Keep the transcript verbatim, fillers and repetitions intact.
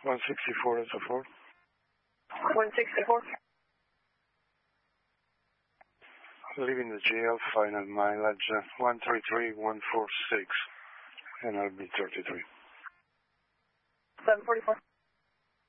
one sixty-four is a four. one sixty-four. Leaving the G L, final mileage uh, one three three one four six, and I'll be thirty-three. seven forty-four.